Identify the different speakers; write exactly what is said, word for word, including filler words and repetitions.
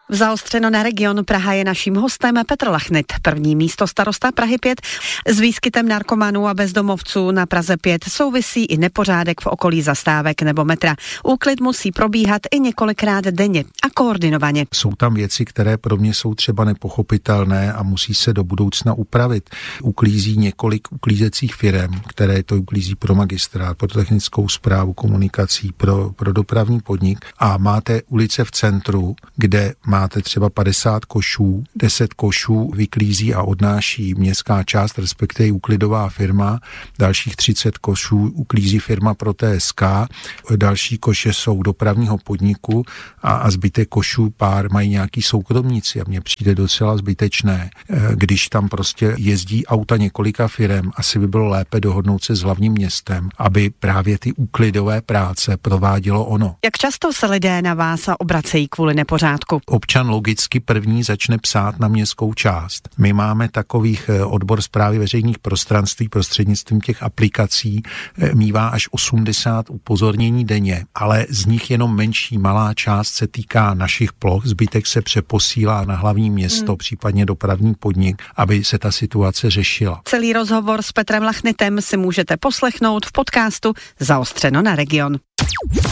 Speaker 1: V Zaostřeno na region Praha je naším hostem Petr Lachnit, první místostarosta Prahy pět. S výskytem narkomanů a bezdomovců na Praze pět souvisí i nepořádek v okolí zastávek nebo metra. Úklid musí probíhat i několikrát denně a koordinovaně.
Speaker 2: Jsou tam věci, které pro mě jsou třeba nepochopitelné a musí se do budoucna upravit. Uklízí několik uklízecích firem, které to uklízí pro magistrát, pro technickou správu komunikací, pro, pro dopravní podnik, a máte ulice v centru, kde máte třeba padesát košů, deset košů vyklízí a odnáší městská část, respektive úklidová firma, dalších třicet košů uklízí firma pro T S K, další koše jsou dopravního podniku a, a zbytek košů pár mají nějaký soukromníci a mně přijde docela zbytečné, když tam prostě jezdí auta několika firem, asi by bylo lépe dohodnout se s hlavním městem, aby právě ty úklidové práce provádělo ono.
Speaker 1: Jak často se lidé na vás obracejí kvůli nepořádku?
Speaker 2: Občan logicky první začne psát na městskou část. My máme takových odbor správy veřejných prostranství prostřednictvím těch aplikací, mívá až osmdesát upozornění denně, ale z nich jenom menší malá část se týká našich ploch, zbytek se přeposílá na hlavní město, hmm. případně dopravní podnik, aby se ta situace řešila.
Speaker 1: Celý rozhovor s Petrem Lachnitem si můžete poslechnout v podcastu Zaostřeno na region.